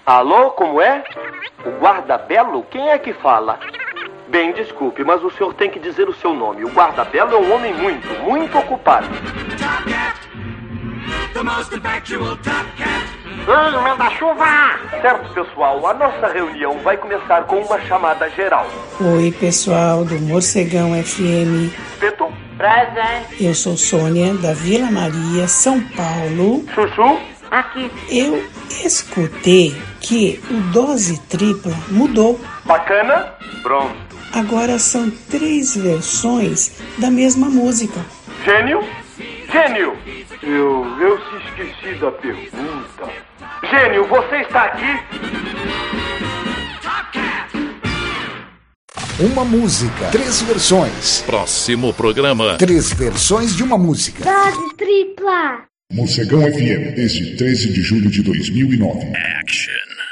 Alô, como é? O guarda-belo? Quem é que fala? Bem, desculpe, mas o senhor tem que dizer o seu nome. O guarda-belo é um homem muito ocupado. Ei, manda-chuva! Certo, pessoal, a nossa reunião vai começar com uma chamada geral. Oi, pessoal do Morcegão FM. Peto? Presente. Eu sou Sônia, da Vila Maria, São Paulo. Chuchu? Aqui. Eu escutei que o Dose Tripla mudou. Bacana? Pronto. Agora são 3 versões da mesma música. Gênio? Gênio! Eu se esqueci da pergunta. Gênio, você está aqui? Uma música, 3 versões. Próximo programa. 3 versões de uma música. Dose tripla. Morcegão FM, desde 13 de julho de 2009. Action.